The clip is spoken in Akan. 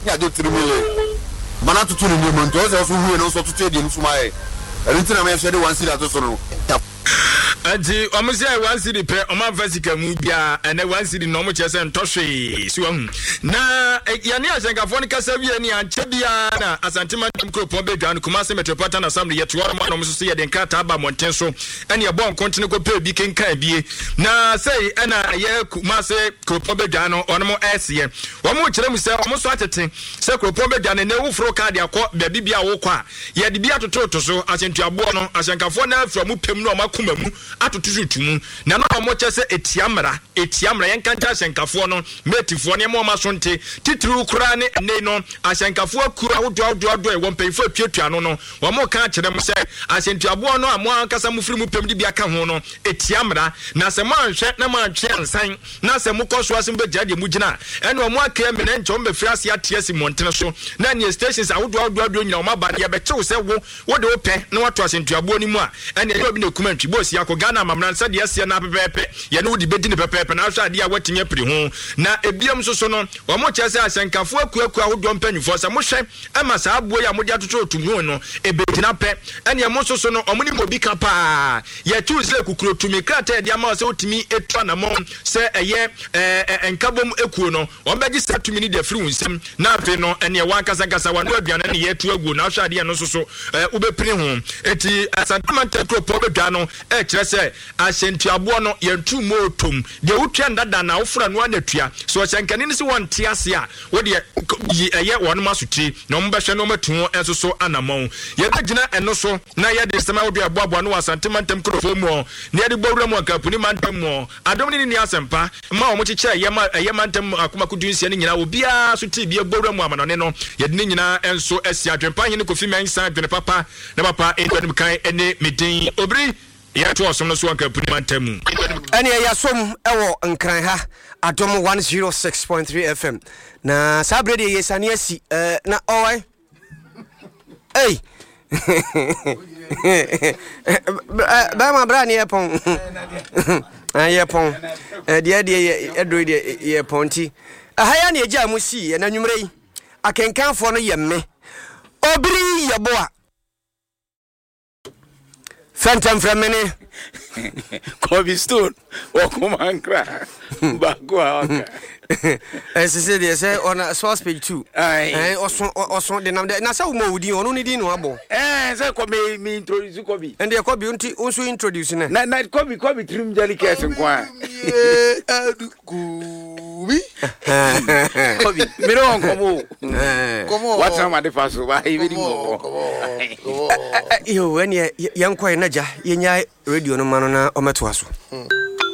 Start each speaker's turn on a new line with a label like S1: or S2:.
S1: ya do 3 million mana tutu ni mo nto so huwe no so tutu e di nfuma e enti na me hwede 1 cedi to so no
S2: Anti omusia 1 cedi pe oma vasika mu bia ene 1 cedi no mo chese ntoswe si wahu na yane asenkafo ne kasa bia ni anche bia na asantima mkropon bedwan Kumasi Metropolitan Assembly yeto no no so ye den kata aba monten so ene bo nkontine ko pe bi kenkan bie na sei ena ye Kumasi kropon bedwan no ono mo ese wo mo kire mu se wo so atete se kropon bedwan ne wufro card akọ bia bibia wo kwa ye de bia tototo so asentuabo no asenkafo na afra mu pem no makoma mu atotutumu na no mo chese etiamra yenkanta asenkafo no metifo ne mo masonte titru kura ne no asenkafo akura wododo e wonpefo atwatwa no wo mo ka kire mo se asentuabo no amo ankasa mu firi mu pem de bia ka ho no etiamra na se mo anhwe na mo antwe ansan na se mo koso asem be jade mu gina ene wo mo aka me na ncho mbefiri ase atiasi montene so na ne stations awododo nyina wo maba ye betew se wo de wo pe na wato asentuabo ni mu a ene ye obi na kumantwi bosi akọ Ghana mamran sa de asia na pepepe ye no di bedi ne pepepe na hwa de a watinye piri ho na ebiam soso no wo mo chese asenkafo akuaku awodo mpanyufo sa mo hwe ama sa abo ya mo de atoto otumu no ebedina pe ene mo soso no omuni mobi kapa ye choose kukuro tumi krata de ama se otimi etua na mo se eye enkabom ekuo no wo beji sa tumi ni de firi unsem na afi no ene wa kasa wano aduane ne ye tu agu na hwa de no soso ubepiri ho eti asantama tekro bedwa no se asentuabo no yentu motom de wutwa ndada na wofra no anatua so asenkani ne se wonte ase a wo de eye wono masoti na mbehwe no matu enso so anamon ye begina eno so na ye de sema wo de aboabo no asantemantam krofo mu na ye de bowura mu akapuni mantam mu adom ni asempa ma wo mochiche eye mantam akoma kudunsia ne nyina obia so ti bia bowura mu amanone no ye de nyina enso asia adwempa hene kofi mensa dwene papa na papa endwem kan ene medin obri ya to osom no so anka puni mantamu
S3: ene ya som ewo nkran ha adom 106.3 FM na sabre de yesani asi na oi hey ba ma bra ni epon yepon de edro de yepon ti ahaya na eja musi na nwumre yi akenkanfo no yemme obiri yeboa Phantom from many Kobe Stone or Comancra Bakwa. As I said, they say on a source page 2. I also the number. Nasa Modi on only didn't know. So Kobe me introduce Kobe. And they Kobe also introducing it. Night Kobe trim jelly case and quiet. Kobe, me don't come on. What's on the first? Why you when young quiet Naja, Yenya radio no manona or Matuasu.